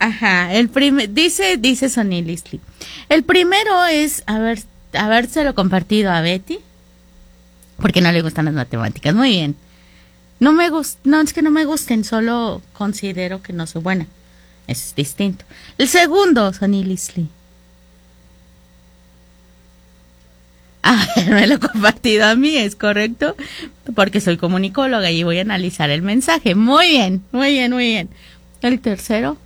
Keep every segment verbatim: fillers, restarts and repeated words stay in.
Ajá, el primer, dice, dice Sonny Lisli. El primero es haber, habérselo compartido a Betty, porque no le gustan las matemáticas. Muy bien. No me gust, no es que no me gusten, solo considero que no soy buena. Eso es distinto. El segundo, Sonny Lisli. Haberme compartido a mí, es correcto, porque soy comunicóloga y voy a analizar el mensaje. Muy bien, muy bien, muy bien. El tercero.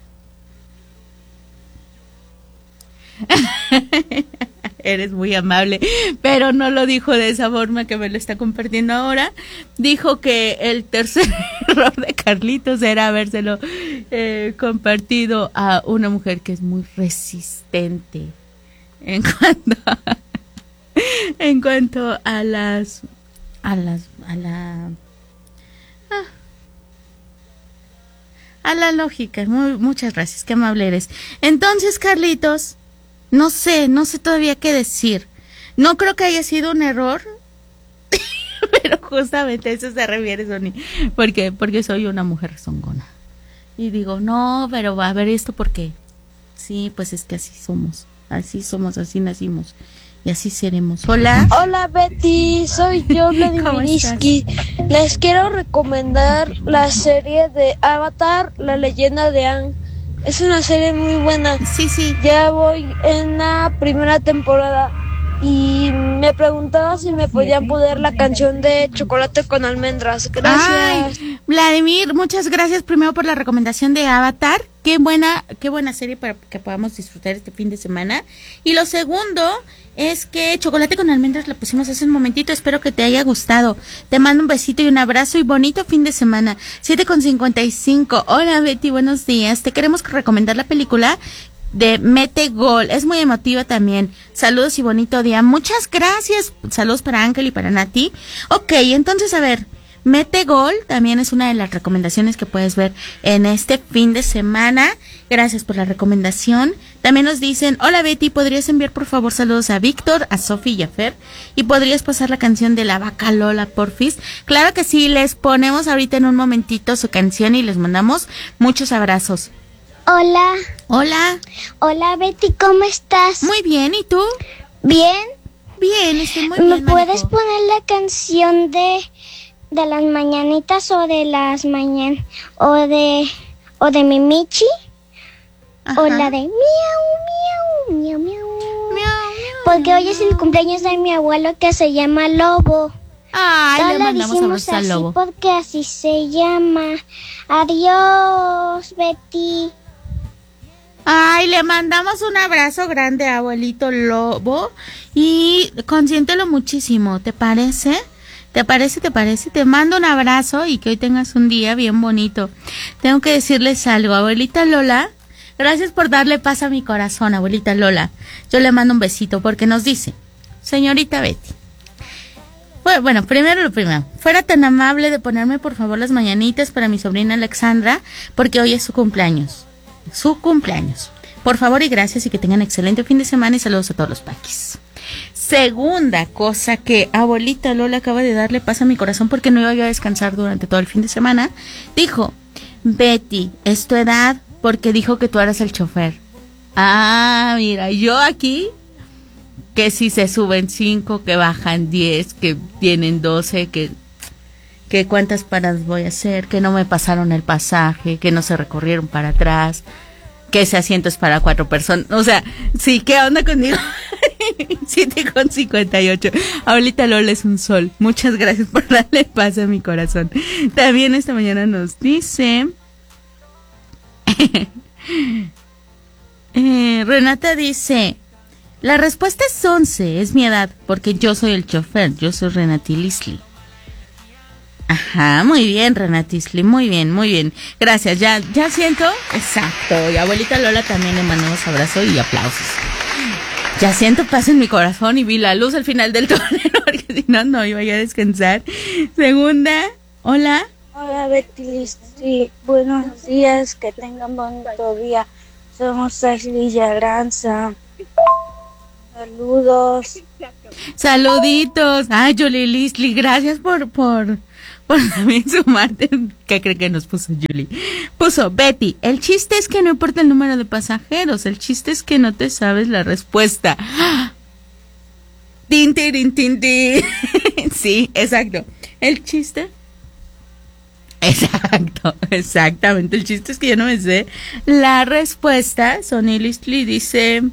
Eres muy amable, pero no lo dijo de esa forma que me lo está compartiendo ahora. Dijo que el tercer error de Carlitos era habérselo eh, compartido a una mujer que es muy resistente en cuanto a, en cuanto a las a las a la ah, a la lógica. Muy, muchas gracias, qué amable eres. Entonces, Carlitos, no sé, no sé todavía qué decir. No creo que haya sido un error, pero justamente a eso se refiere, Sony, porque porque soy una mujer rezongona. Y digo, no, pero va a ver esto porque sí, pues es que así somos, así somos, así nacimos y así seremos. Hola. Hola Betty, soy yo, Vladimirsky. Les quiero recomendar la serie de Avatar, La Leyenda de Aang. Es una serie muy buena. Sí, sí. Ya voy en la primera temporada y me preguntaba si me podían poner la canción de Chocolate con Almendras. Gracias. Ay, Vladimir, muchas gracias primero por la recomendación de Avatar. Qué buena, qué buena serie para que podamos disfrutar este fin de semana. Y lo segundo es que Chocolate con Almendras la pusimos hace un momentito. Espero que te haya gustado. Te mando un besito y un abrazo y bonito fin de semana. siete con cincuenta y cinco. Hola Betty, buenos días. Te queremos recomendar la película de Mete Gol. Es muy emotiva también. Saludos y bonito día. Muchas gracias. Saludos para Ángel y para Nati. Ok, entonces a ver. Mete Gol también es una de las recomendaciones que puedes ver en este fin de semana. Gracias por la recomendación. También nos dicen, hola Betty, ¿podrías enviar por favor saludos a Víctor, a Sofi y a Fer? ¿Y podrías pasar la canción de la vaca Lola, porfis? Claro que sí, les ponemos ahorita en un momentito su canción y les mandamos muchos abrazos. Hola. Hola. Hola Betty, ¿cómo estás? Muy bien, ¿y tú? Bien. Bien, estoy muy ¿Me bien. puedes Marico. poner la canción de de las mañanitas o de las mañan o de o de Mimichi? Ajá. O la de miau miau miau miau? Miau, miau, Porque hoy es el cumpleaños de mi abuelo que se llama Lobo. Ay, Todos le le mandamos decimos abrazos al así lobo. porque así se llama. Adiós, Betty. Ay, le mandamos un abrazo grande a abuelito Lobo y consiéntelo muchísimo, ¿te parece? ¿Te parece? ¿Te parece? Te mando un abrazo y que hoy tengas un día bien bonito. Tengo que decirles algo, abuelita Lola, gracias por darle paz a mi corazón, abuelita Lola. Yo le mando un besito porque nos dice, señorita Betty, bueno, bueno, primero lo primero, fuera tan amable de ponerme por favor las mañanitas para mi sobrina Alexandra, porque hoy es su cumpleaños. Su cumpleaños. Por favor y gracias y que tengan excelente fin de semana y saludos a todos los paquis. Segunda cosa que abuelita Lola acaba de darle paz a mi corazón porque no iba yo a descansar durante todo el fin de semana. Dijo, Betty, es tu edad porque dijo que tú eras el chofer. Ah, mira, yo aquí, que si se suben cinco, que bajan diez, que tienen doce, que... que cuántas paradas voy a hacer, que no me pasaron el pasaje, que no se recorrieron para atrás, que ese asiento es para cuatro personas. O sea, sí, ¿qué onda conmigo? siete con cincuenta y ocho. Abuelita Lola es un sol. Muchas gracias por darle paz a mi corazón. También esta mañana nos dice... eh, Renata dice... La respuesta es once, es mi edad, porque yo soy el chofer, yo soy Renati Lisli. Ajá, muy bien, Renatisli, muy bien, muy bien. Gracias, ya ya siento, exacto. Y abuelita Lola también le mandamos abrazo y aplausos. Ya siento paz en mi corazón y vi la luz al final del túnel, porque si no, no iba yo a descansar. Segunda, hola. Hola Betty, sí, buenos días, que tengan bonito día. Somos Ashley Villagranza. Saludos. Saluditos. Ay, Yoli Lisli, gracias por, por, por también sumarte. ¿Qué cree que nos puso Julie? Puso Betty, el chiste es que no importa el número de pasajeros, el chiste es que no te sabes la respuesta. Tin, tin, tin, tin. Sí, exacto. El chiste... Exacto, exactamente. El chiste es que yo no me sé la respuesta. Sonny Listley dice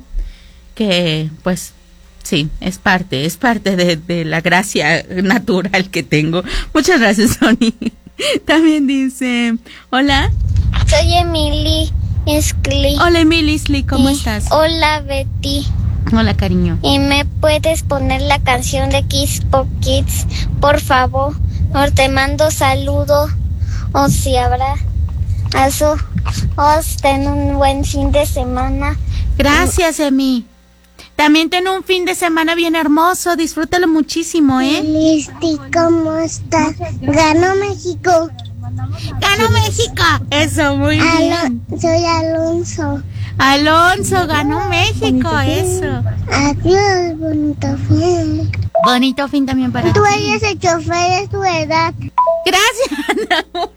que, pues, sí, es parte, es parte de, de la gracia natural que tengo. Muchas gracias, Sonny. También dice, hola. Soy Emily Isley. Hola, Emily Isley, ¿cómo y estás? Hola, Betty. Hola, cariño. ¿Y me puedes poner la canción de Kiss for Kids, por favor? O te mando saludo. O si habrá eso, os ten un buen fin de semana. Gracias, Emi. También ten un fin de semana bien hermoso, disfrútalo muchísimo, ¿eh? Listi, ¿cómo estás? Ganó México. ¡Ganó México! Eso, muy bien. Alo- soy Alonso. Alonso, ganó México, eso. Adiós, bonito fin. Bonito fin también para Tú ti. eres el chofer de tu edad. Gracias, amor.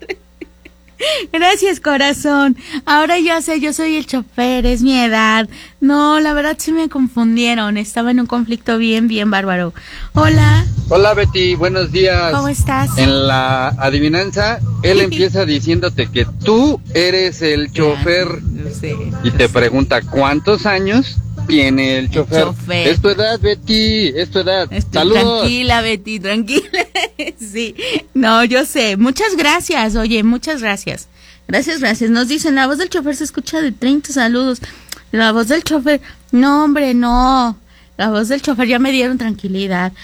Gracias, corazón. Ahora ya sé, yo soy el chofer, es mi edad. No, la verdad sí me confundieron. Estaba en un conflicto bien, bien bárbaro. Hola. Hola, Betty, buenos días. ¿Cómo estás? En la adivinanza, él empieza diciéndote que tú eres el chofer Sí. y te pregunta cuántos años tiene el chofer. chofer. Es tu edad, Betty, es tu edad. Estoy Saludos. tranquila, Betty, tranquila. Sí, no, yo sé. Muchas gracias, oye, muchas gracias. Gracias, gracias. Nos dicen, la voz del chofer se escucha de treinta saludos. La voz del chofer, no, hombre, no. La voz del chofer ya me dieron tranquilidad.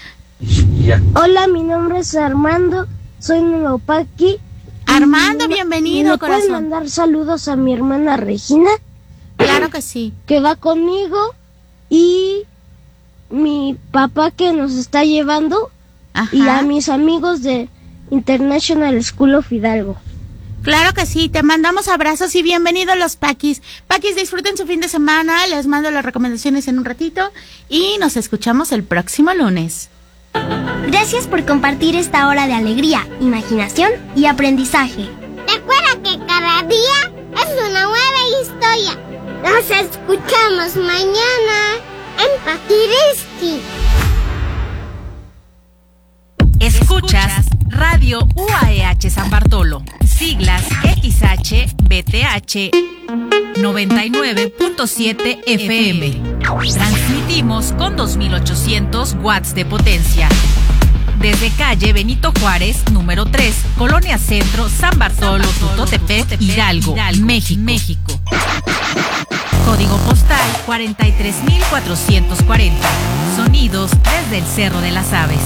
Hola, mi nombre es Armando, soy Nolopaqui. Armando, ¿Y bienvenido, ¿Me pueden corazón. mandar saludos a mi hermana Regina, Claro que sí. que va conmigo, y mi papá que nos está llevando, Ajá. y a mis amigos de International School of Hidalgo? Claro que sí, te mandamos abrazos y bienvenidos los Paquis. Paquis, disfruten su fin de semana, les mando las recomendaciones en un ratito y nos escuchamos el próximo lunes. Gracias por compartir esta hora de alegría, imaginación y aprendizaje. Recuerda que cada día es una nueva historia. Nos escuchamos mañana en Paquiriski. Escuchas Radio U A E H San Bartolo, siglas X H B T H noventa y nueve punto siete F M. Transmitimos con dos mil ochocientos watts de potencia. Desde calle Benito Juárez, número tres, Colonia Centro, San Bartolo, Tutotepec, Hidalgo, México. México. Código postal cuarenta y tres mil cuatrocientos cuarenta. Sonidos desde el Cerro de las Aves.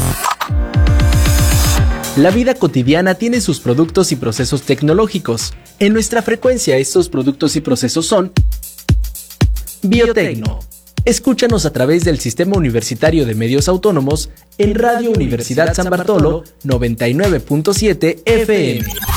La vida cotidiana tiene sus productos y procesos tecnológicos. En nuestra frecuencia estos productos y procesos son Biotecno. Escúchanos a través del Sistema Universitario de Medios Autónomos en Radio Universidad San Bartolo noventa y nueve punto siete F M.